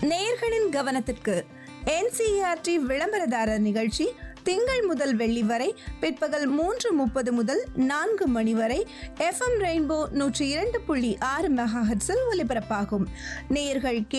நேயர்களின் கவனத்திற்கு NCERT விளம்பரதாரர் நிகழ்ச்சி திங்கள் முதல் வெள்ளி வரை பிற்பகல் 3:30 முதல் 4 மணி வரை FM ரெயின்போ 102.6 மெகாஹெர்ட்ஸில் ஒலிபரப்பாகும். நேயர்கள்